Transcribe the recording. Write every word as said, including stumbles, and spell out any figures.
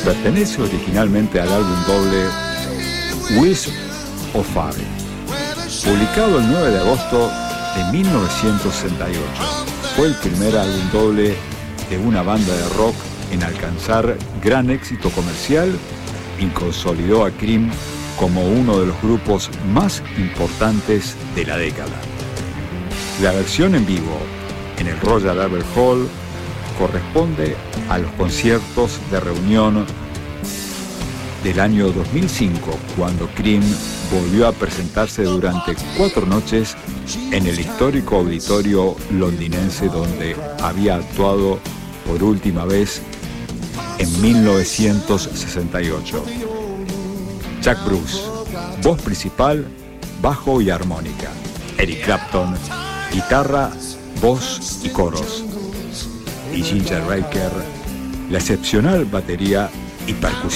Pertenece originalmente al álbum doble Wheels of Fire, publicado el nueve de agosto de mil novecientos sesenta y ocho. Fue el primer álbum doble de una banda de rock en alcanzar gran éxito comercial y consolidó a Cream como uno de los grupos más importantes de la década. La versión en vivo en el Royal Albert Hall corresponde a los conciertos de reunión del año dos mil cinco, cuando Cream volvió a presentarse durante cuatro noches en el histórico auditorio londinense donde había actuado por última vez en mil novecientos sesenta y ocho. Jack Bruce, voz principal, bajo y armónica. Eric Clapton, guitarra, voz y coros. Y Ginger Baker, la excepcional batería y percusión.